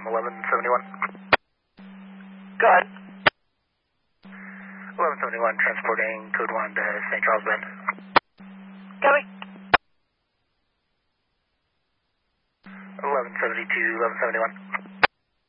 Tom 1171. Go ahead. 1171, transporting code 1 to St. Charles Bend. Copy. 1172, 1171.